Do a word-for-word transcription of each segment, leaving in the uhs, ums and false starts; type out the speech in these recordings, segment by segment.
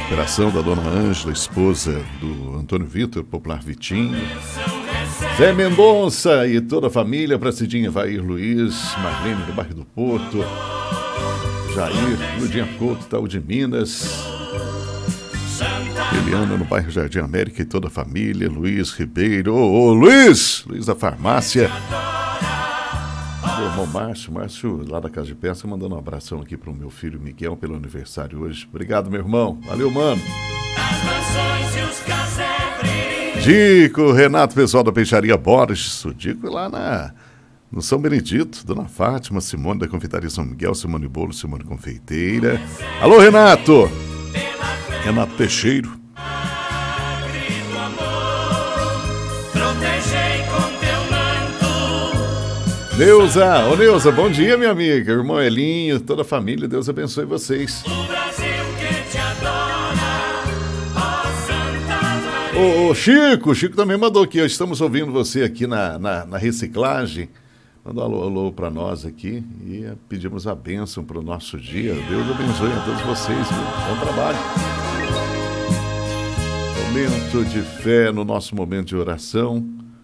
Recuperação da dona Ângela, esposa do Antônio Vitor, popular Vitinho. Zé Mendonça e toda a família, para Cidinha, Vair Luiz, Marlene do bairro do Porto, Jair, Ludinha Couto, Itaú de Minas, Eliana no bairro Jardim América e toda a família, Luiz Ribeiro, ô, ô Luiz, Luiz da farmácia, meu irmão Márcio, Márcio lá da Casa de Peça, mandando um abração aqui para o meu filho Miguel pelo aniversário hoje. Obrigado, meu irmão, valeu, mano. Dico, Renato, pessoal da Peixaria Borges, o Dico lá na, no São Benedito, Dona Fátima, Simone da Confeitaria São Miguel, Simone Bolo, Simone Confeiteira. Alô, Renato! Renato Teixeiro. Neuza, ô Neuza, bom dia, minha amiga, irmão Elinho, toda a família, Deus abençoe vocês. Ô, ô Chico, Chico também mandou aqui, estamos ouvindo você aqui na, na, na reciclagem. Mandou alô, alô para nós aqui e pedimos a bênção para o nosso dia. Deus abençoe a todos vocês, viu? Bom trabalho. Momento de fé no nosso momento de oração.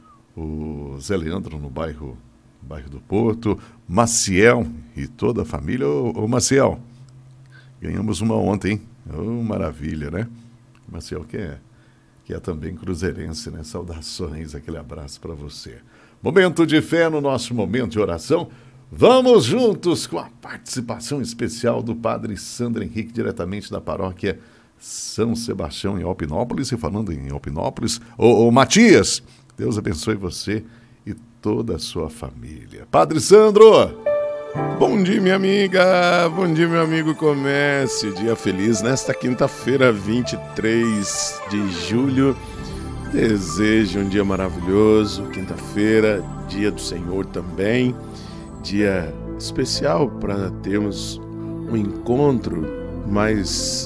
O Zé Leandro no bairro, bairro do Porto, Maciel e toda a família. Ô, ô Maciel, ganhamos uma ontem, ô, maravilha, né? Maciel que é, que é também cruzeirense, né? Saudações, aquele abraço para você. Momento de fé no nosso momento de oração. Vamos juntos com a participação especial do Padre Sandro Henrique, diretamente da paróquia São Sebastião, em Alpinópolis. E falando em Alpinópolis, ô, ô Matias, Deus abençoe você e toda a sua família. Padre Sandro! Bom dia, minha amiga! Bom dia, meu amigo comércio! Dia feliz nesta quinta-feira, vinte e três de julho. Desejo um dia maravilhoso, quinta-feira, dia do Senhor também. Dia especial para termos um encontro mais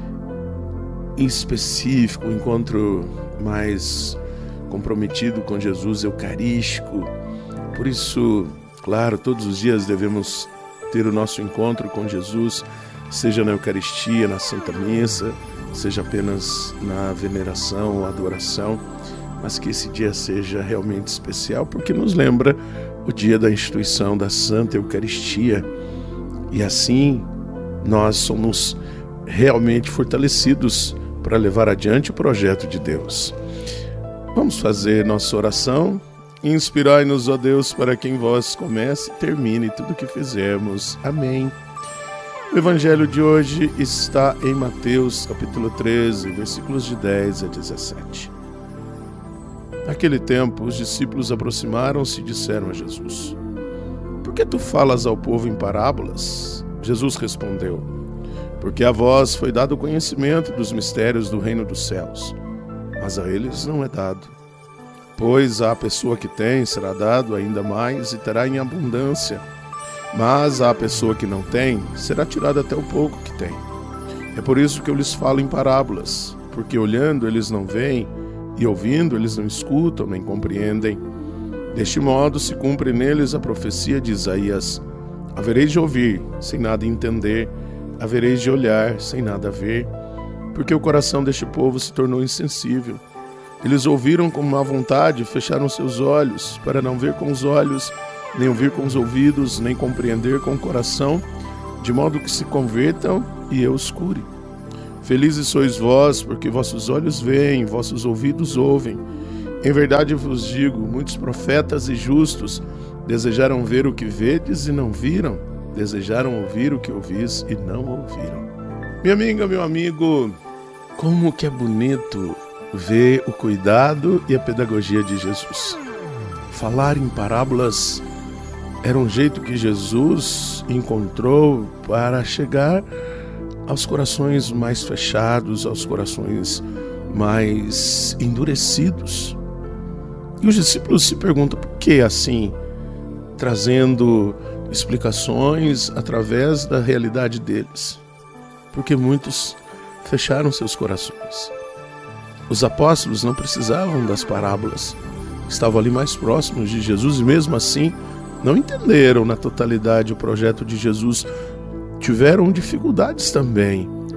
específico, um encontro mais comprometido com Jesus eucarístico. Por isso, claro, todos os dias devemos ter o nosso encontro com Jesus, seja na Eucaristia, na Santa Missa, seja apenas na veneração ou adoração, mas que esse dia seja realmente especial, porque nos lembra o dia da instituição da Santa Eucaristia. E assim nós somos realmente fortalecidos para levar adiante o projeto de Deus. Vamos fazer nossa oração. Inspirai-nos, ó Deus, para que em vós comece e termine tudo o que fizermos. Amém. O evangelho de hoje está em Mateus, capítulo treze, versículos de dez a dezessete. Naquele tempo, os discípulos aproximaram-se e disseram a Jesus: Por que tu falas ao povo em parábolas? Jesus respondeu: Porque a vós foi dado o conhecimento dos mistérios do reino dos céus, mas a eles não é dado. Pois à pessoa que tem será dado ainda mais e terá em abundância, mas à pessoa que não tem será tirado até o pouco que tem. É por isso que eu lhes falo em parábolas, porque olhando eles não veem, e ouvindo eles não escutam nem compreendem. Deste modo se cumpre neles a profecia de Isaías: havereis de ouvir, sem nada entender, havereis de olhar, sem nada ver, porque o coração deste povo se tornou insensível. Eles ouviram com má vontade, fecharam seus olhos, para não ver com os olhos, nem ouvir com os ouvidos, nem compreender com o coração, de modo que se convertam e eu os cure. Felizes sois vós, porque vossos olhos veem, vossos ouvidos ouvem. Em verdade vos digo, muitos profetas e justos desejaram ver o que vedes e não viram, desejaram ouvir o que ouvis e não ouviram. Minha amiga, meu amigo, como que é bonito ver o cuidado e a pedagogia de Jesus. Falar em parábolas era um jeito que Jesus encontrou para chegar aos corações mais fechados, aos corações mais endurecidos. E os discípulos se perguntam por que assim, trazendo explicações através da realidade deles. Porque muitos fecharam seus corações. Os apóstolos não precisavam das parábolas, estavam ali mais próximos de Jesus e mesmo assim não entenderam na totalidade o projeto de Jesus. Tiveram dificuldades também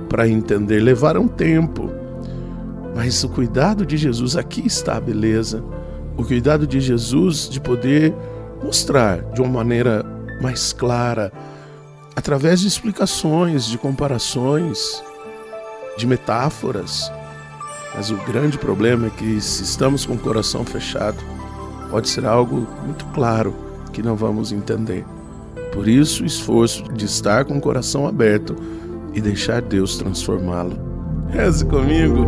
para entender, levaram tempo. Mas o cuidado de Jesus, aqui está a beleza. O cuidado de Jesus de poder mostrar de uma maneira mais clara, através de explicações, de comparações, de metáforas. Mas o grande problema é que, se estamos com o coração fechado, pode ser algo muito claro que não vamos entender. Por isso, o esforço de estar com o coração aberto e deixar Deus transformá-lo. Reze comigo.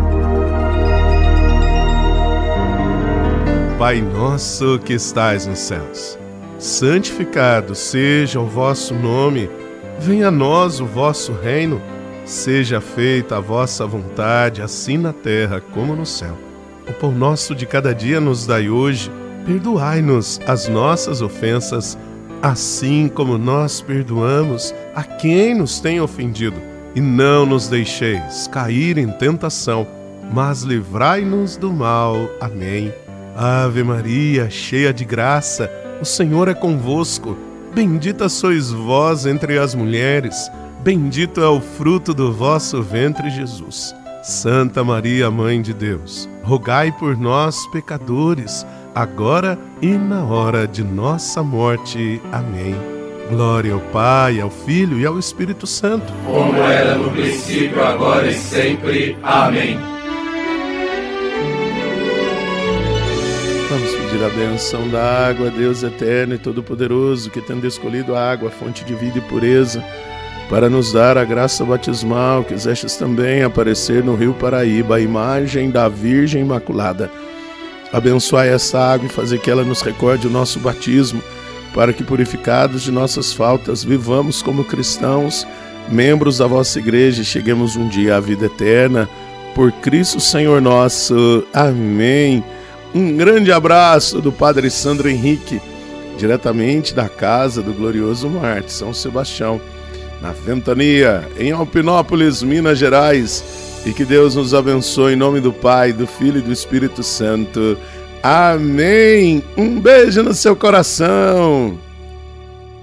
Pai nosso que estais nos céus, santificado seja o vosso nome, venha a nós o vosso reino, seja feita a vossa vontade, assim na terra como no céu. O pão nosso de cada dia nos dai hoje, perdoai-nos as nossas ofensas, assim como nós perdoamos a quem nos tem ofendido. E não nos deixeis cair em tentação, mas livrai-nos do mal. Amém. Ave Maria, cheia de graça, o Senhor é convosco. Bendita sois vós entre as mulheres, bendito é o fruto do vosso ventre, Jesus. Santa Maria, Mãe de Deus, rogai por nós, pecadores, agora e na hora de nossa morte. Amém. Glória ao Pai, ao Filho e ao Espírito Santo, como era no princípio, agora e sempre. Amém. Vamos pedir a benção da água, Deus eterno e todo-poderoso, que tendo escolhido a água, fonte de vida e pureza, para nos dar a graça batismal, quisestes também aparecer no rio Paraíba, a imagem da Virgem Imaculada. Abençoai essa água e fazer que ela nos recorde o nosso batismo, para que, purificados de nossas faltas, vivamos como cristãos, membros da vossa igreja, e cheguemos um dia à vida eterna. Por Cristo Senhor nosso. Amém. Um grande abraço do Padre Sandro Henrique, diretamente da casa do glorioso Marte São Sebastião, na Ventania, em Alpinópolis, Minas Gerais. E que Deus nos abençoe em nome do Pai, do Filho e do Espírito Santo. Amém. Um beijo no seu coração.